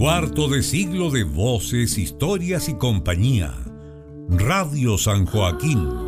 Cuarto de siglo de voces, historias y compañía. Radio San Joaquín